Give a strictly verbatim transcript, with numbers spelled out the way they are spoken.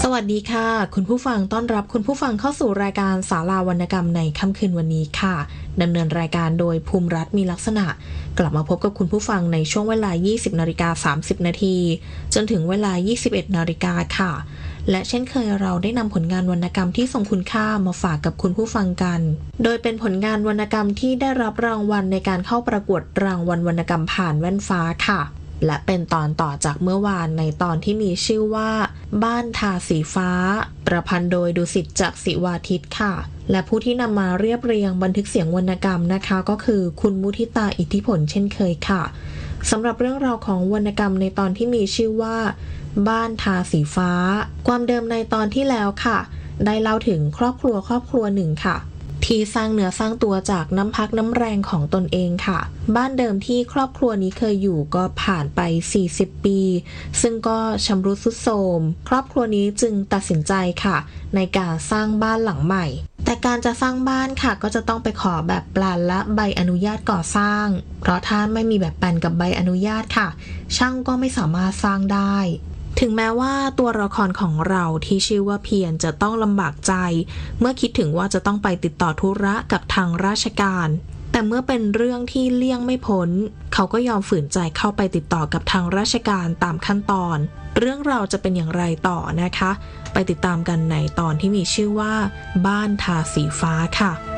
สวัสดีค่ะคุณผู้ฟังต้อนรับคุณผู้ฟังเข้าสู่รายการศาลาวรรณกรรมในค่ำคืนวันนี้ค่ะดำเนินรายการโดยภูมิรัตน์มีลักษณะกลับมาพบกับคุณผู้ฟังในช่วงเวลา ยี่สิบนาฬิกาสามสิบนาทีจนถึงเวลา ยี่สิบเอ็ดนาฬิกาค่ะและเช่นเคยเราได้นำผลงานวรรณกรรมที่ทรงคุณค่ามาฝากกับคุณผู้ฟังกันโดยเป็นผลงานวรรณกรรมที่ได้รับรางวัลในการเข้าประกวดรางวัลวรรณกรรมผ่านแว่นฟ้าค่ะและเป็นตอนต่อจากเมื่อวานในตอนที่มีชื่อว่าบ้านทาสีฟ้าประพันธ์โดยดุสิตจักษิวาทิตค่ะและผู้ที่นำมาเรียบเรียงบันทึกเสียงวรรณกรรมนะคะก็คือคุณมุทิตาอิทธิผลเช่นเคยค่ะสำหรับเรื่องราวของวรรณกรรมในตอนที่มีชื่อว่าบ้านทาสีฟ้าความเดิมในตอนที่แล้วค่ะได้เล่าถึงครอบครัวครอบครัวหนึ่งค่ะที่สร้างเนื้อสร้างตัวจากน้ำพักน้ำแรงของตนเองค่ะบ้านเดิมที่ครอบครัวนี้เคยอยู่ก็ผ่านไปสี่สิบปีซึ่งก็ชำรุดทรุดโทรมครอบครัวนี้จึงตัดสินใจค่ะในการสร้างบ้านหลังใหม่แต่การจะสร้างบ้านค่ะก็จะต้องไปขอแบบแปลนและใบอนุญาตก่อสร้างเพราะถ้าไม่มีแบบแปลนกับใบอนุญาตค่ะช่างก็ไม่สามารถสร้างได้ถึงแม้ว่าตัวละครของเราที่ชื่อว่าเพียรจะต้องลำบากใจเมื่อคิดถึงว่าจะต้องไปติดต่อธุระกับทางราชการแต่เมื่อเป็นเรื่องที่เลี่ยงไม่พ้นเขาก็ยอมฝืนใจเข้าไปติดต่อกับทางราชการตามขั้นตอนเรื่องราวจะเป็นอย่างไรต่อนะคะไปติดตามกันในตอนที่มีชื่อว่าบ้านทาสีฟ้าค่ะ